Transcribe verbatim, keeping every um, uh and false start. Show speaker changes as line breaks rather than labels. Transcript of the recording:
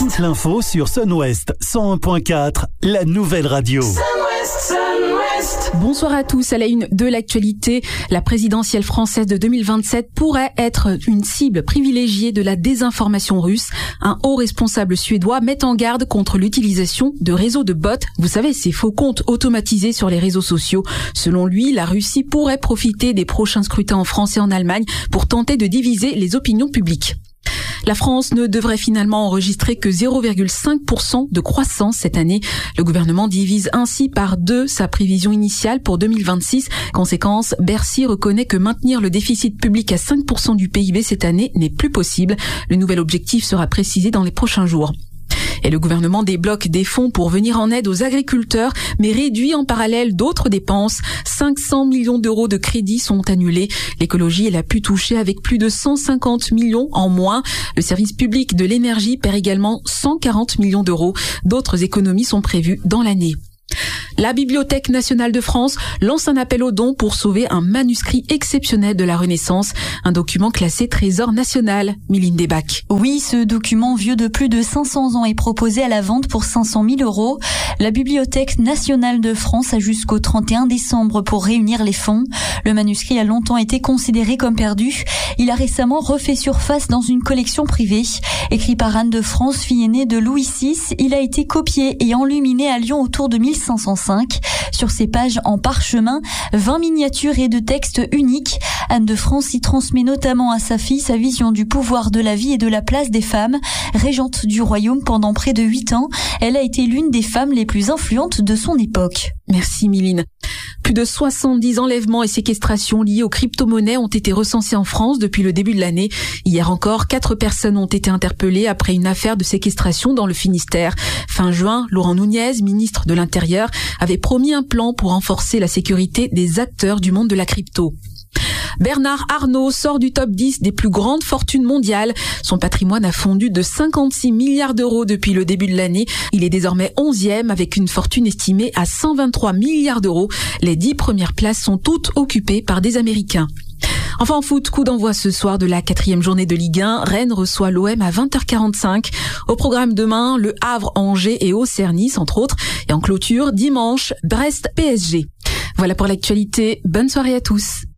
Toute l'info sur Sun-Ouest cent un point quatre, la nouvelle radio.
Sun-Ouest, Sun-Ouest.
Bonsoir à tous. À la une de l'actualité, la présidentielle française de deux mille vingt-sept pourrait être une cible privilégiée de la désinformation russe. Un haut responsable suédois met en garde contre l'utilisation de réseaux de bots. Vous savez, ces faux comptes automatisés sur les réseaux sociaux. Selon lui, la Russie pourrait profiter des prochains scrutins en France et en Allemagne pour tenter de diviser les opinions publiques. La France ne devrait finalement enregistrer que zéro virgule cinq pour cent de croissance cette année. Le gouvernement divise ainsi par deux sa prévision initiale pour deux mille vingt-six. Conséquence, Bercy reconnaît que maintenir le déficit public à cinq pour cent du P I B cette année n'est plus possible. Le nouvel objectif sera précisé dans les prochains jours. Et le gouvernement débloque des fonds pour venir en aide aux agriculteurs, mais réduit en parallèle d'autres dépenses. cinq cents millions d'euros de crédits sont annulés. L'écologie est la plus touchée avec plus de cent cinquante millions en moins. Le service public de l'énergie perd également cent quarante millions d'euros. D'autres économies sont prévues dans l'année. La Bibliothèque nationale de France lance un appel aux dons pour sauver un manuscrit exceptionnel de la Renaissance, un document classé trésor national. Miline Desbacs.
Oui, ce document vieux de plus de cinq cents ans est proposé à la vente pour cinq cent mille euros. La Bibliothèque nationale de France a jusqu'au trente et un décembre pour réunir les fonds. Le manuscrit a longtemps été considéré comme perdu. Il a récemment refait surface dans une collection privée. Écrit par Anne de France, fille aînée de Louis six, il a été copié et enluminé à Lyon autour de mille cinq cent cinq. Sur ces pages en parchemin, vingt miniatures et de textes uniques. Anne de France y transmet notamment à sa fille sa vision du pouvoir de la vie et de la place des femmes. Régente du royaume pendant près de huit ans, elle a été l'une des femmes les plus influentes de son époque.
Merci Miline. Plus de soixante-dix enlèvements et séquestrations liés aux crypto-monnaies ont été recensés en France depuis le début de l'année. Hier encore, quatre personnes ont été interpellées après une affaire de séquestration dans le Finistère. Fin juin, Laurent Nunez, ministre de l'Intérieur, avait promis un plan pour renforcer la sécurité des acteurs du monde de la crypto. Bernard Arnault sort du top dix des plus grandes fortunes mondiales. Son patrimoine a fondu de cinquante-six milliards d'euros depuis le début de l'année. Il est désormais onzième avec une fortune estimée à cent vingt-trois milliards d'euros. Les dix premières places sont toutes occupées par des Américains. Enfin en foot, coup d'envoi ce soir de la quatrième journée de Ligue un. Rennes reçoit l'O M à vingt heures quarante-cinq. Au programme demain, Le Havre, Angers et Auxerre-Nice entre autres. Et en clôture, dimanche, Brest P S G. Voilà pour l'actualité. Bonne soirée à tous.